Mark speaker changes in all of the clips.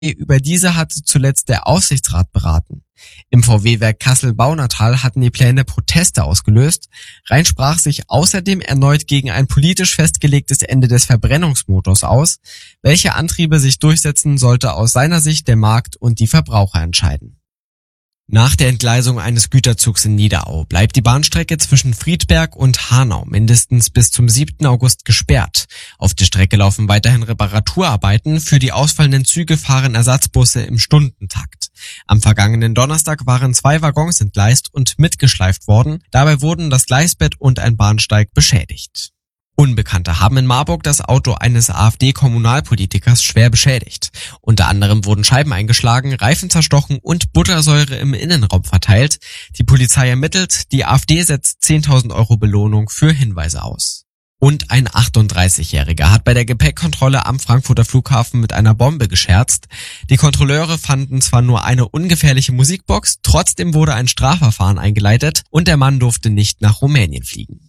Speaker 1: Über diese hatte zuletzt der Aufsichtsrat beraten. Im VW-Werk Kassel-Baunatal hatten die Pläne Proteste ausgelöst. Rhein sprach sich außerdem erneut gegen ein politisch festgelegtes Ende des Verbrennungsmotors aus. Welche Antriebe sich durchsetzen, sollte aus seiner Sicht der Markt und die Verbraucher entscheiden. Nach der Entgleisung eines Güterzugs in Niederau bleibt die Bahnstrecke zwischen Friedberg und Hanau mindestens bis zum 7. August gesperrt. Auf der Strecke laufen weiterhin Reparaturarbeiten. Für die ausfallenden Züge fahren Ersatzbusse im Stundentakt. Am vergangenen Donnerstag waren 2 Waggons entgleist und mitgeschleift worden. Dabei wurden das Gleisbett und ein Bahnsteig beschädigt. Unbekannte haben in Marburg das Auto eines AfD-Kommunalpolitikers schwer beschädigt. Unter anderem wurden Scheiben eingeschlagen, Reifen zerstochen und Buttersäure im Innenraum verteilt. Die Polizei ermittelt, die AfD setzt 10.000 Euro Belohnung für Hinweise aus. Und ein 38-Jähriger hat bei der Gepäckkontrolle am Frankfurter Flughafen mit einer Bombe gescherzt. Die Kontrolleure fanden zwar nur eine ungefährliche Musikbox, trotzdem wurde ein Strafverfahren eingeleitet und der Mann durfte nicht nach Rumänien fliegen.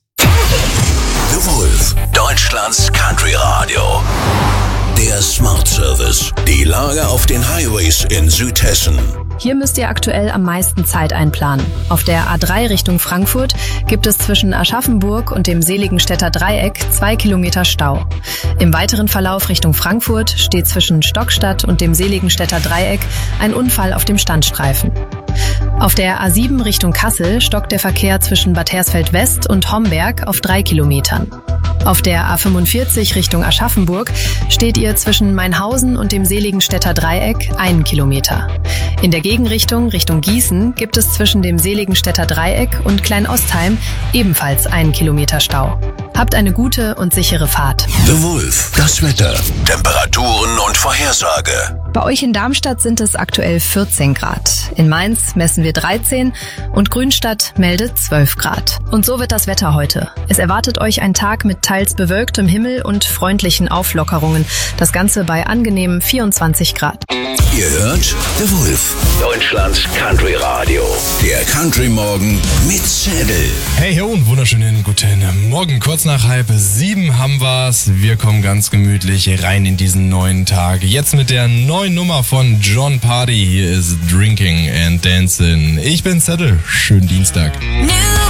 Speaker 2: The Wolf, Deutschlands Country Radio. Der Smart Service. Die Lage auf den Highways in Südhessen.
Speaker 3: Hier müsst ihr aktuell am meisten Zeit einplanen. Auf der A3 Richtung Frankfurt gibt es zwischen Aschaffenburg und dem Seligenstädter Dreieck 2 Kilometer Stau. Im weiteren Verlauf Richtung Frankfurt steht zwischen Stockstadt und dem Seligenstädter Dreieck ein Unfall auf dem Standstreifen. Auf der A7 Richtung Kassel stockt der Verkehr zwischen Bad Hersfeld West und Homberg auf 3 Kilometern. Auf der A45 Richtung Aschaffenburg steht ihr zwischen Mainhausen und dem Seligenstädter Dreieck 1 Kilometer. In der Gegenrichtung Richtung Gießen gibt es zwischen dem Seligenstädter Dreieck und Kleinostheim ebenfalls 1 Kilometer Stau. Habt eine gute und sichere Fahrt.
Speaker 2: The Wolf, das Wetter, Temperaturen und Vorhersage.
Speaker 3: Bei euch in Darmstadt sind es aktuell 14 Grad. In Mainz messen wir 13 und Grünstadt meldet 12 Grad. Und so wird das Wetter heute. Es erwartet euch ein Tag mit teils bewölktem Himmel und freundlichen Auflockerungen. Das Ganze bei angenehmen 24 Grad.
Speaker 2: Ihr hört The Wolf, Deutschlands Country Radio. Der Country Morgen mit Zettel.
Speaker 4: Hey ho und wunderschönen guten Morgen. Kurz nach 6:30 haben wir's. Wir kommen ganz gemütlich rein in diesen neuen Tag. Jetzt mit der neuen Nummer von John Party. Hier ist Drinking and Dancing. Ich bin Zettel. Schönen Dienstag.
Speaker 5: New